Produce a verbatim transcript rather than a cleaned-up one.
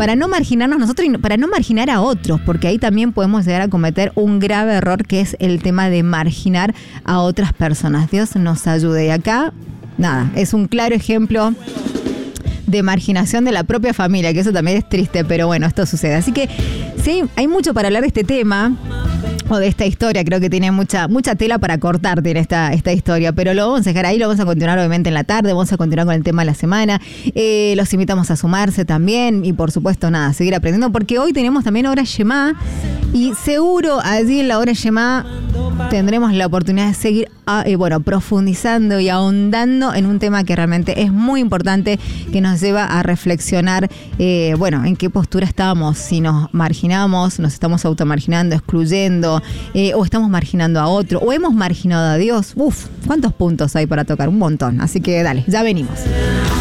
para no marginarnos nosotros y para no marginar a otros, porque ahí también podemos llegar a cometer un grave error que es el tema de marginar a otras personas. Dios nos ayude. Y acá, nada, es un claro ejemplo de marginación de la propia familia, que eso también es triste, pero bueno, esto sucede. Así que sí, hay, hay mucho para hablar de este tema o de esta historia. Creo que tiene mucha mucha tela para cortar tiene esta, esta historia, pero lo vamos a dejar ahí, lo vamos a continuar obviamente en la tarde, vamos a continuar con el tema de la semana. Eh, los invitamos a sumarse también y por supuesto nada, seguir aprendiendo, porque hoy tenemos también hora Shema y seguro allí en la hora Shema tendremos la oportunidad de seguir eh, bueno, profundizando y ahondando en un tema que realmente es muy importante, que nos lleva a reflexionar eh, bueno, en qué postura estamos, si nos marginamos, nos estamos automarginando, excluyendo, eh, o estamos marginando a otro, o hemos marginado a Dios. Uf, ¿cuántos puntos hay para tocar? Un montón. Así que dale, ya venimos.